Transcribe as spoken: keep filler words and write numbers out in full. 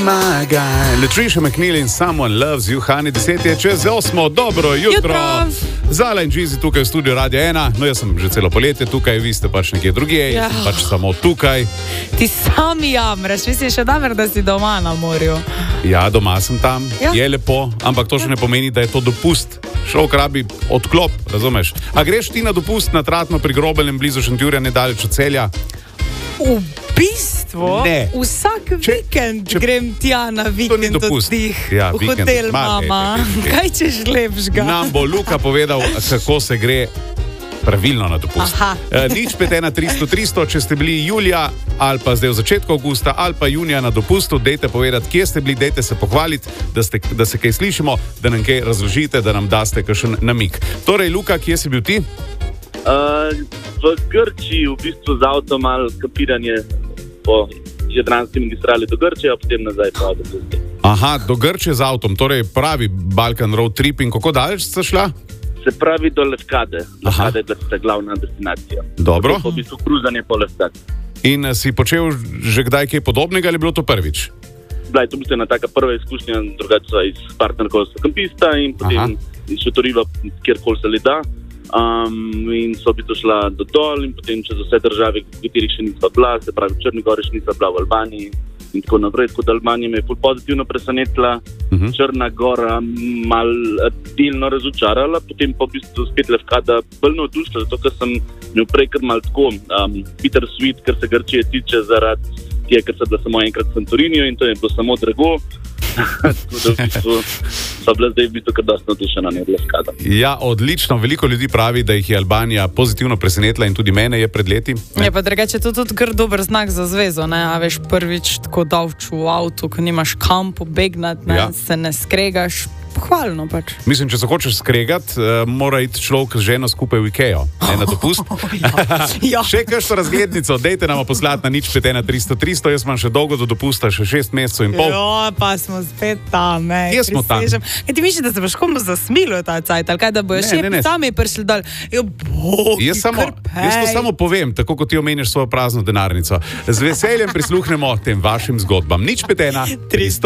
my guy. Latricia McNeil in Someone Loves You, Hani, deset je čez osmo, dobro jutro. Jutro. Zala in Džizi tukaj v studiu Radio ena, no jaz sem že celo poletje tukaj, vi ste pač nekje drugje, Ja. jaz sem pač samo tukaj. Ti sami jamraš, mislim še dobro, da si doma na morju. Ja, doma sem tam, Ja. je lepo, ampak to še ne pomeni, da je to dopust. Šovk rabi odklop, razumeš? A greš ti na dopust na Tratno pri Grobelnem, blizu Šentjurja, nedaleč od Celja? V bistvu, Ne. vsak Če- vikend če- grem tja na vikend dopust. oddih, Ja, v vikend. hotel Ma, ej, mama. ej, ej, ej. Kaj češ lepšega? Nam bo Luka povedal, kako se gre pravilno na dopust. Aha. E, nič pet ena tristo tristo, če ste bili julija ali pa zdaj v začetku avgusta ali pa junija na dopustu, dejte povedati, kje ste bili, dejte se pohvaliti, da, ste, da se kaj slišimo, da nam kaj razložite, da nam daste kakšen namig. Torej, Luka, kje si bil ti? Uh, v Grčiji v bistvu z avtom ali kapiranje po Jadranski magistrali do Grčije, a potem nazaj po avtopustu. Aha, do Grčije z avtom, torej pravi Balkan Road Trip in kako daleč ste šla? Se pravi do Lefkade. Aha. Lefkade je bila ta glavna destinacija. Dobro. To je v bistvu kruzanje po Lefkade. In eh, si počel že kdaj kaj podobnega ali je bilo to prvič? Bila je to v bistvu ena taka prva izkušnja, drugače sva iz partnerkov s kampista in potem šotoriva kjerkoli se le da. Um, in so v bistvu šla do dol in potem čez vse države, v katerih še nisva bila, se pravi v Črni Gori še nisva bila, v Albaniji in tako naprej. Tako da Albanija me je ful pozitivno presenetila, uh-huh. Črna Gora mal delno razočarala, potem pa v bistvu spet Lefkada bolj navdušila, zato ker sem imel prej kar mal tako um, bitter sweet, kar se Grčije tiče, zaradi tega, ker sem bila samo enkrat v Santoriniju in to je bilo samo drago. Tako da v bistvu so bila zdaj v bistvu kar dosti navdušena nad Lefkada. Ja, odlično. Veliko ljudi pravi, da jih je Albanija pozitivno presenetila in tudi mene je pred leti. Je pa drugače to tudi kar dober znak za zvezo, ne? A veš, prvič tako davč v avtu, ko nimaš kam pobegnati, ne? Ja. Se ne skregaš, pohvalno pač. Mislim, če se hočeš skregati, uh, mora iti človek z ženo skupaj v Ikejo, ne na dopust. Ja. Še kakšno razglednico, dejte nam poslati na nič pet ena tristo tristo, jaz imam še dolgo do dopusta, še šest mesecev in pol. Jo, pa smo spet tam, ne. Kje smo tam? Kaj ti misliš, da se boš komu zasmilo ta cajt, ali kaj, da bojo Ne, še ne, ne. sami prišli dol? Jo, bogi, Jaz, samo, jaz to samo povem, tako kot ti omeniš svojo prazno denarnico. Z veseljem prisluhnemo tem vašim zgodbam. nič pet ena tristo